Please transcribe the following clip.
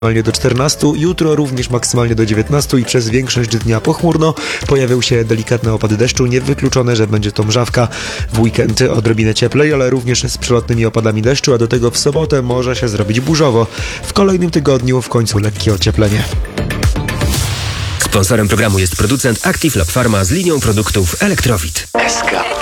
maksymalnie do 14, jutro również maksymalnie do 19 i przez większość dnia pochmurno. Pojawią się delikatne opady deszczu, niewykluczone, że będzie to mrzawka. W weekend odrobinę cieplej, ale również z przelotnymi opadami deszczu, a do tego w sobotę może się zrobić burzowo. W kolejnym tygodniu w końcu lekkie ocieplenie. Sponsorem programu jest producent Active Lab Pharma z linią produktów Elektrowid. SK.